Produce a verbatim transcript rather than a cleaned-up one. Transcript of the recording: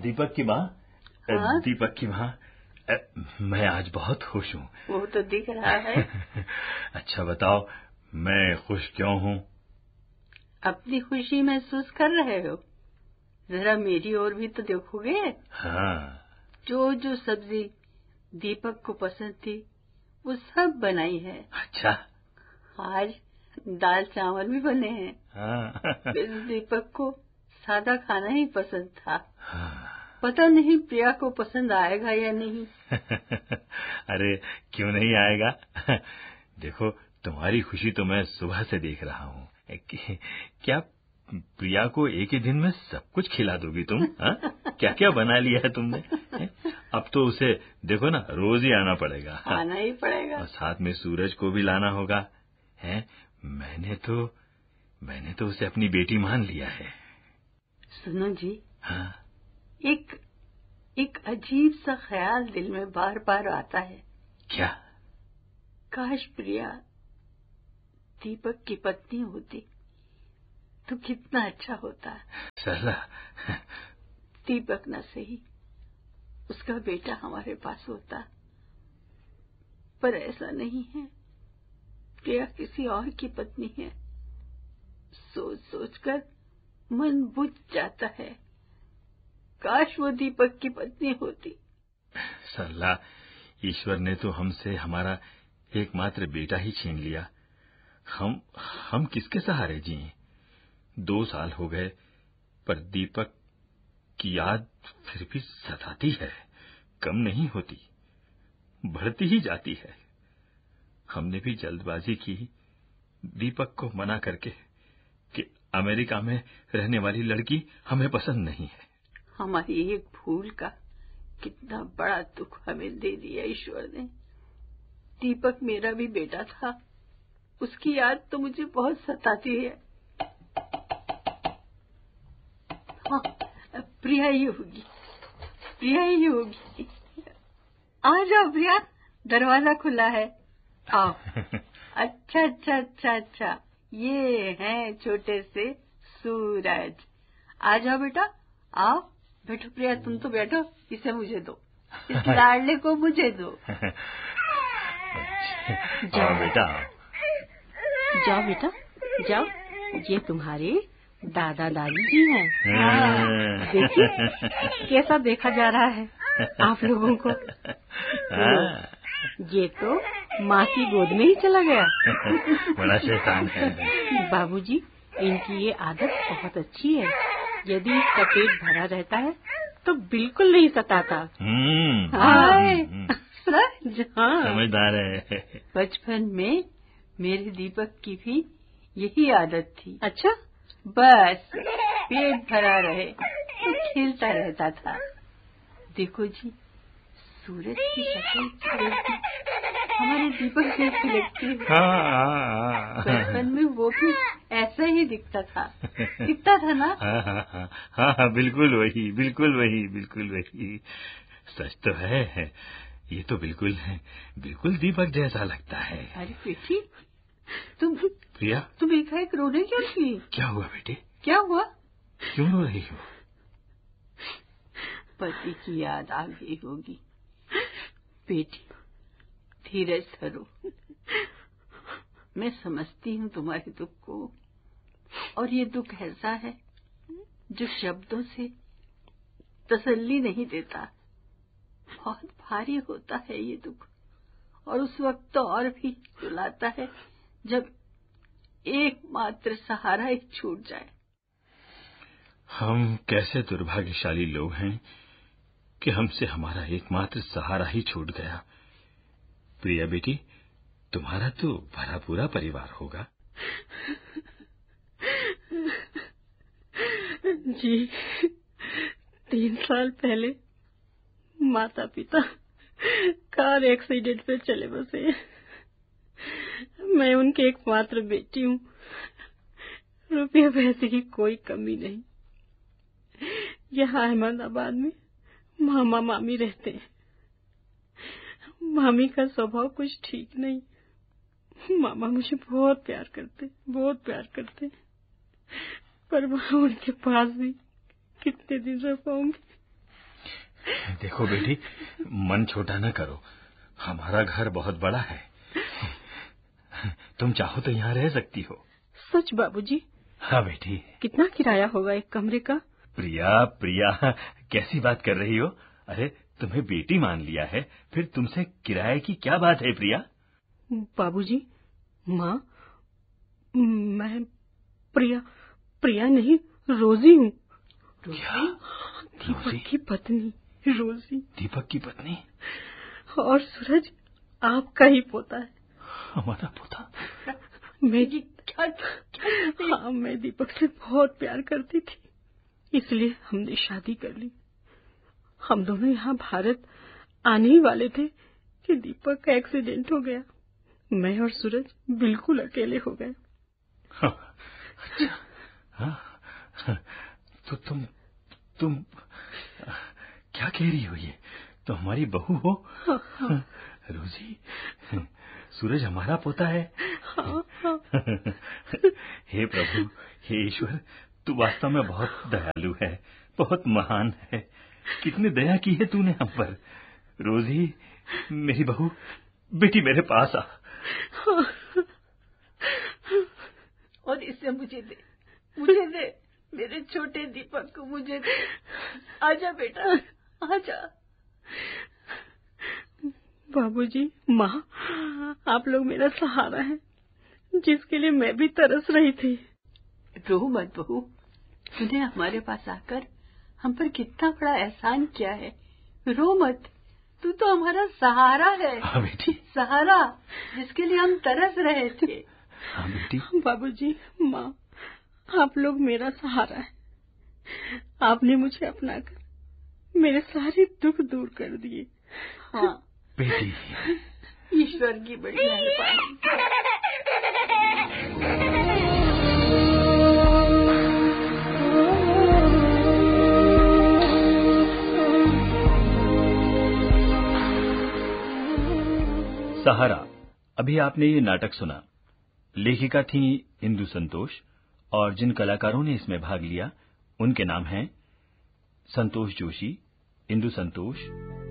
दीपक की माँ। हाँ? दीपक की माँ, मैं आज बहुत खुश हूँ। वो तो दिख रहा है। अच्छा बताओ, मैं खुश क्यों हूँ? अपनी खुशी महसूस कर रहे हो? जरा मेरी ओर भी तो देखोगे। हाँ। जो जो सब्जी दीपक को पसंद थी वो सब बनाई है। अच्छा। आज दाल चावल भी बने हैं। हाँ। दीपक को सादा खाना ही पसंद था। हाँ। पता नहीं प्रिया को पसंद आएगा या नहीं। अरे क्यों नहीं आएगा? देखो, तुम्हारी खुशी तो मैं सुबह से देख रहा हूँ। क्या प्रिया को एक ही दिन में सब कुछ खिला दोगी तुम? क्या क्या बना लिया है तुमने? अब तो उसे देखो ना, रोज ही आना पड़ेगा। आना ही पड़ेगा। और साथ में सूरज को भी लाना होगा। हैं? मैंने तो मैंने तो उसे अपनी बेटी मान लिया है। सुनो जी। हाँ? एक एक अजीब सा ख्याल दिल में बार बार आता है। क्या? काश प्रिया दीपक की पत्नी होती तो कितना अच्छा होता। सरला। दीपक न सही, उसका बेटा हमारे पास होता, पर ऐसा नहीं है। प्रिया किसी और की पत्नी है। सोच सोचकर मन बुझ जाता है। काश वो दीपक की पत्नी होती। सरला, ईश्वर ने तो हमसे हमारा एकमात्र बेटा ही छीन लिया। हम हम किसके सहारे जिए? दो साल हो गए, पर दीपक की याद फिर भी सताती है, कम नहीं होती, बढ़ती ही जाती है। हमने भी जल्दबाजी की दीपक को मना करके कि अमेरिका में रहने वाली लड़की हमें पसंद नहीं है। हमारी एक भूल का कितना बड़ा दुख हमें दे दिया ईश्वर ने। दीपक मेरा भी बेटा था, उसकी याद तो मुझे बहुत सताती है। हाँ, प्रिया ही होगी, प्रिया ही होगी। आ जाओ प्रिया, दरवाजा खुला है, आओ। अच्छा अच्छा अच्छा अच्छा, ये हैं छोटे से सूरज। आ जाओ बेटा, आओ बैठो। प्रिया तुम तो बैठो, इसे मुझे दो, इस लाडले को मुझे दो। जाओ बेटा, जाओ बेटा जाओ, ये तुम्हारे दादा दादी जी हैं। हाँ। देखिए कैसा देखा जा रहा है आप लोगों को। ये तो माँ की गोद में ही चला गया। बड़ा शैतान है। बाबूजी, इनकी ये आदत बहुत अच्छी है। यदि इसका पेट भरा रहता है तो बिल्कुल नहीं सताता। हाय, समझदार है। बचपन में मेरे दीपक की भी यही आदत थी। अच्छा? बस पेट भरा रहे तो खेलता रहता था। देखो जी, सूरज की शक्ल हमारे दीपक जैसी लगती है। बचपन में वो भी ऐसा ही दिखता था, दिखता था ना? हाँ हाँ हाँ हाँ हाँ, बिल्कुल वही, बिल्कुल वही, बिल्कुल वही। सच तो है, ये तो बिल्कुल है, बिल्कुल दीपक जैसा लगता है। अरे बेटी, तुम प्रिया, तुम एकाएक रोने क्यों लगी? क्या हुआ बेटे? क्या हुआ? क्यों रो रही हो? पति की याद आ गई होगी। बेटी, धीरज धरो। मैं समझती हूँ तुम्हारे दुख को, और ये दुख ऐसा है जो शब्दों से तसल्ली नहीं देता। बहुत भारी होता है ये दुख, और उस वक्त तो और भी रुलाता है जब एकमात्र सहारा ही छूट जाए। हम कैसे दुर्भाग्यशाली लोग हैं कि हमसे हमारा एकमात्र सहारा ही छूट गया। प्रिया बेटी, तुम्हारा तो भरा पूरा परिवार होगा। जी, तीन साल पहले माता पिता कार एक्सीडेंट में चले बसे। मैं उनकी एकमात्र बेटी हूँ। रुपये पैसे की कोई कमी नहीं। यहाँ अहमदाबाद में मामा मामी रहते हैं। मामी का स्वभाव कुछ ठीक नहीं। मामा मुझे बहुत प्यार करते, बहुत प्यार करते, पर वहाँ उनके पास भी कितने दिन रह पाऊंगी। देखो बेटी, मन छोटा न करो, हमारा घर बहुत बड़ा है, तुम चाहो तो यहाँ रह सकती हो। सच बाबूजी? हाँ बेटी। कितना किराया होगा एक कमरे का? प्रिया, प्रिया, कैसी बात कर रही हो? अरे तुम्हें बेटी मान लिया है, फिर तुमसे किराए की क्या बात है प्रिया? बाबूजी, माँ, मैं प्रिया प्रिया नहीं, रोजी हूँ। रोजी? दीपक की पत्नी रोजी। दीपक की पत्नी? और सूरज आपका ही पोता है। हमारा पोता? मैं क्या, क्या हाँ, मैं दीपक से बहुत प्यार करती थी, इसलिए हमने शादी कर ली। हम दोनों यहाँ भारत आने ही वाले थे कि दीपक का एक्सीडेंट हो गया। मैं और सूरज बिल्कुल अकेले हो गए। हाँ, अच्छा, हाँ, तो तुम तुम क्या कह रही हो? ये तो हमारी बहू हो? हाँ, हाँ। रोजी, सूरज हमारा पोता है। हाँ, हाँ। हे प्रभु, हे ईश्वर, तू वास्तव में बहुत दयालु है, बहुत महान है। कितनी दया की है तूने हम पर। रोजी, मेरी बहू, बेटी मेरे पास आ। और इसे मुझे दे, मुझे दे, मेरे छोटे दीपक को मुझे दे। आजा बेटा, आजा। बाबूजी, माँ, आप लोग मेरा सहारा है, जिसके लिए मैं भी तरस रही थी। रो मत बहू, तूने हमारे पास आकर हम पर कितना बड़ा एहसान किया है। रो मत, तू तो हमारा सहारा है। हाँ बेटी, सहारा जिसके लिए हम तरस रहे थे। हाँ बेटी। बाबूजी, माँ, आप लोग मेरा सहारा है। आपने मुझे अपनाकर मेरे सारे दुख दूर कर दिए। हाँ बेटी, ईश्वर की बड़ी मेहरबानी। सहारा। अभी आपने ये नाटक सुना। लेखिका थी इंदु संतोष और जिन कलाकारों ने इसमें भाग लिया उनके नाम हैं संतोष जोशी, इंदु संतोष,